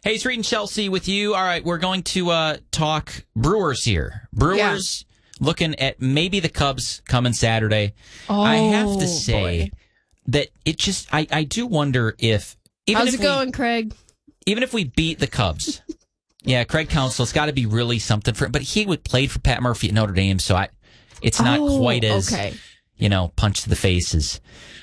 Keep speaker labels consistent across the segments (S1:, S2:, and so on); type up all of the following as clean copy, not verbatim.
S1: Hey, it's Reed and Chelsea with you. All right, we're going to talk Brewers here. Brewers looking at maybe the Cubs coming Saturday. I have to say that it just, I do wonder if...
S2: How's it going, Craig?
S1: Even if we beat the Cubs, Craig Counsell, it's got to be really something for him. But he played for Pat Murphy at Notre Dame, so it's not quite as, punch to the faces.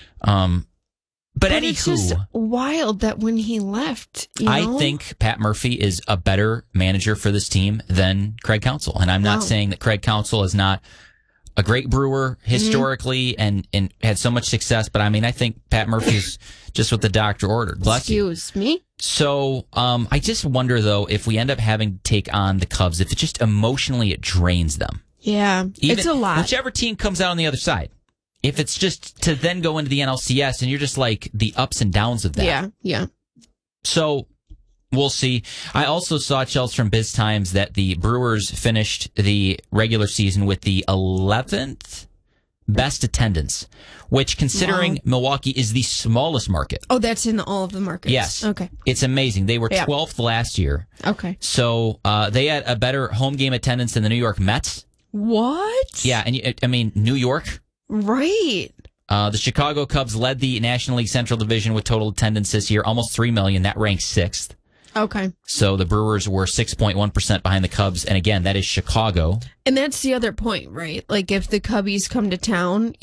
S1: But anywho,
S2: it's just wild that when he left,
S1: I think Pat Murphy is a better manager for this team than Craig Counsell. And I'm not saying that Craig Counsell is not a great brewer historically and had so much success, but I think Pat Murphy's just what the doctor ordered. Bless you.
S2: Excuse me?
S1: So I just wonder, though, if we end up having to take on the Cubs, if it just emotionally it drains them.
S2: Yeah, it's a lot.
S1: Whichever team comes out on the other side. If it's just to then go into the NLCS and you're just like the ups and downs of that.
S2: Yeah.
S1: So we'll see. I also saw, Chelsea, from Biz Times that the Brewers finished the regular season with the 11th best attendance, which, considering Milwaukee is the smallest market.
S2: Oh, that's in all of the markets.
S1: Yes.
S2: Okay.
S1: It's amazing. They were 12th last year.
S2: Okay.
S1: So they had a better home game attendance than the New York Mets.
S2: What?
S1: Yeah, and New York.
S2: Right.
S1: The Chicago Cubs led the National League Central Division with total attendance this year, almost 3 million. That ranks 6th. Okay. So the Brewers were 6.1% behind the Cubs. And again, that is Chicago.
S2: And that's the other point, right? Like, if the Cubbies come to town,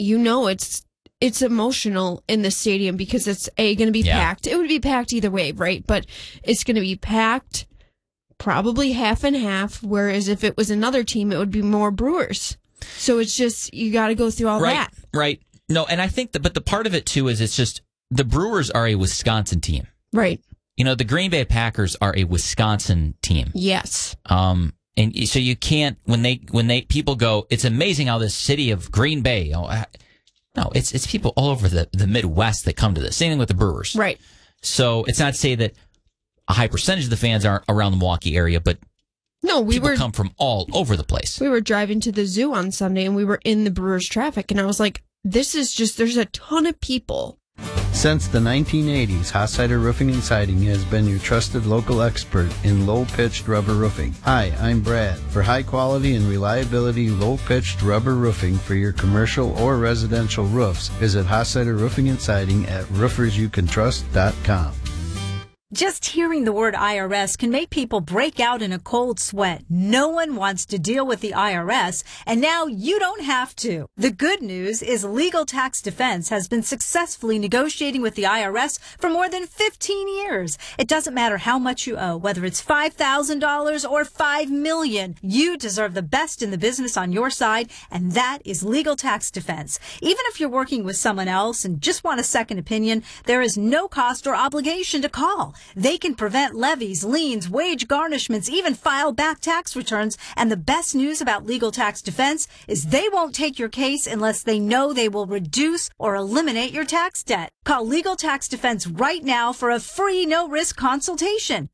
S2: it's emotional in the stadium because it's going to be packed. It would be packed either way, right? But it's going to be packed probably half and half. Whereas if it was another team, it would be more Brewers. So it's just, you got to go through all that.
S1: Right. No, and I think but the part of it, too, is it's just the Brewers are a Wisconsin team.
S2: Right.
S1: The Green Bay Packers are a Wisconsin team.
S2: Yes.
S1: And so you can't, when people go, it's amazing how this city of Green Bay, no, it's people all over the Midwest that come to this. Same thing with the Brewers.
S2: Right.
S1: So it's not to say that a high percentage of the fans aren't around the Milwaukee area, but people come from all over the place.
S2: We were driving to the zoo on Sunday, and we were in the Brewers traffic, and I was like, there's a ton of people.
S3: Since the 1980s, Hossider Roofing and Siding has been your trusted local expert in low-pitched rubber roofing. Hi, I'm Brad. For high quality and reliability low-pitched rubber roofing for your commercial or residential roofs, visit Hossider Roofing and Siding at roofersyoucantrust.com.
S4: Just hearing the word IRS can make people break out in a cold sweat. No one wants to deal with the IRS, and now you don't have to. The good news is Legal Tax Defense has been successfully negotiating with the IRS for more than 15 years. It doesn't matter how much you owe, whether it's $5,000 or $5 million. You deserve the best in the business on your side, and that is Legal Tax Defense. Even if you're working with someone else and just want a second opinion, there is no cost or obligation to call. They can prevent levies, liens, wage garnishments, even file back tax returns. And the best news about Legal Tax Defense is they won't take your case unless they know they will reduce or eliminate your tax debt. Call Legal Tax Defense right now for a free no-risk consultation.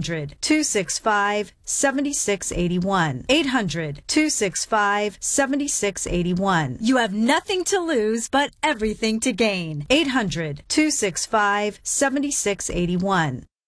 S4: 800-265-7681. 800-265-7681. You have nothing to lose but everything to gain. 800-265-7681.